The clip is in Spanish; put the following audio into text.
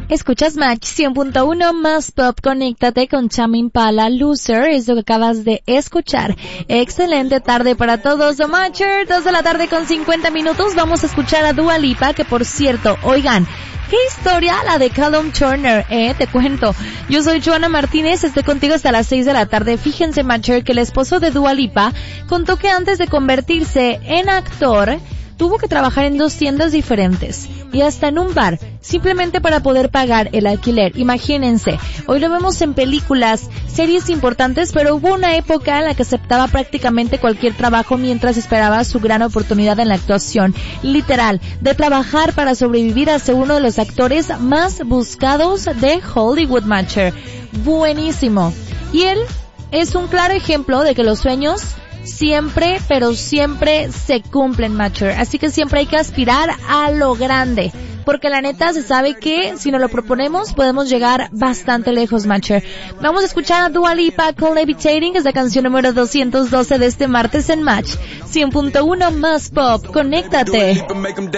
Escuchas Match 100.1 más pop. Conéctate con Tame Impala, Loser, es lo que acabas de escuchar. Excelente tarde para todos, The Matcher, 2 de la tarde con 50 minutos. Vamos a escuchar a Dua Lipa, que por cierto, oigan, ¿qué historia la de Callum Turner, Te cuento. Yo soy Joana Martínez, estoy contigo hasta las 6 de la tarde. Fíjense, Matcher, que el esposo de Dua Lipa contó que antes de convertirse en actor, tuvo que trabajar en 2 tiendas diferentes y hasta en un bar, simplemente para poder pagar el alquiler. Imagínense, hoy lo vemos en películas, series importantes, pero hubo una época en la que aceptaba prácticamente cualquier trabajo mientras esperaba su gran oportunidad en la actuación. Literal, de trabajar para sobrevivir a ser uno de los actores más buscados de Hollywood, Matcher. Buenísimo. Y él es un claro ejemplo de que los sueños siempre, pero siempre se cumplen, Matcher. Así que siempre hay que aspirar a lo grande, porque la neta se sabe que si nos lo proponemos podemos llegar bastante lejos, Matcher. Vamos a escuchar a Dua Lipa con Levitating, es la canción número 212 de este martes en Match 100.1 más pop. Conéctate.